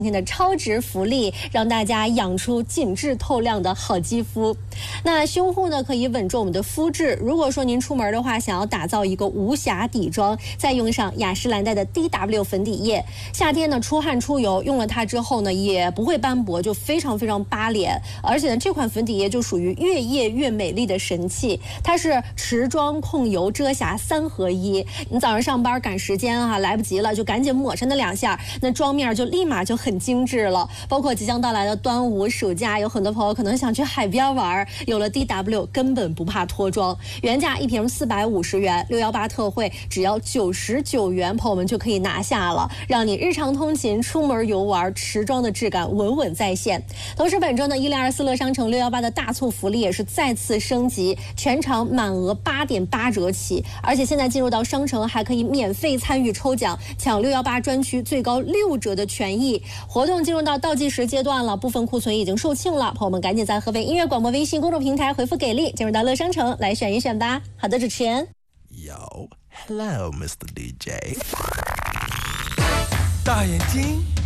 今天的超值福利，让大家养出紧致透亮的好肌肤。那修护呢，可以稳住我们的肤质。如果说您出门的话，想要打造一个无瑕底妆，再用上雅诗兰黛的 DW 粉底液。夏天呢，出汗出油，用了它之后呢，也不会斑驳，就非常非常扒脸。而且呢，这款粉底液就属于越液越美丽的神器，它是持妆、控油、遮瑕3合1。你早上上班赶时间啊，来不及了，就赶紧抹上那2下，那妆面就立马就很精致了。包括即将到来的端午、暑假，有很多朋友可能想去海边玩，有了 DW 根本不怕脱妆。原价1瓶450元，618特惠只要99元，朋友们就可以拿下了，让你日常通勤、出门游玩，持妆的质感稳稳在线。同时，本周呢1024乐商城618的大促福利也是再次升级，全场满额8.8折起，而且现在进入到商城还可以免费参与抽奖，抢618专区最高6折的权益。活动进入到倒计时阶段了，部分库存已经售罄了，朋友们赶紧在合肥音乐广播微信公众平台回复给力，进入到乐商城来选一选吧。好的，主持人。 Yo, hello, Mr. DJ. 大眼睛，